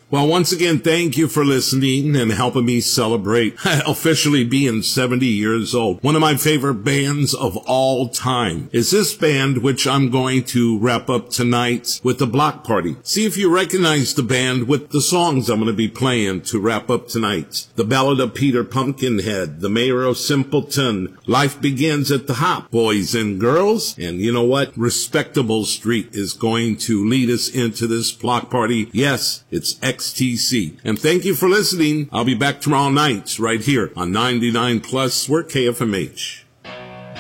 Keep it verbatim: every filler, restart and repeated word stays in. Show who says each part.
Speaker 1: Well, once again, thank you for listening and helping me celebrate officially being seventy years old. One of my favorite bands of all time is this band, which I'm going to wrap up tonight with the Block Party. See if you recognize the band with the songs I'm going to be playing to wrap up tonight. The Ballad of Peter Pumpkinhead, The Mayor of Simpleton, Life Begins at the Hop, Boys and Girls, and you know what? Respectable Street is going to lead us into this Block Party. Yes, it's X T C. And thank you for listening. I'll be back tomorrow night right here on ninety-nine plus, we're K F M H.